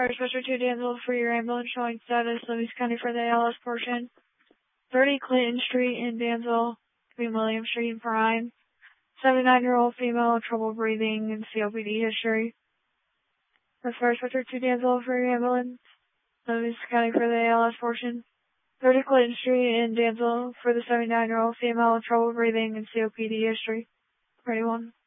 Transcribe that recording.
First Mr. 2 Danville for your ambulance showing status, Lewis County for the ALS portion. 30 Clinton Street in Danville, between William Street and Prime. 79-year-old female, trouble breathing and COPD history. First Mr. 2 Danville for your ambulance, Lewis County for the ALS portion. 30 Clinton Street in Danville for the 79-year-old female, trouble breathing and COPD history. 21.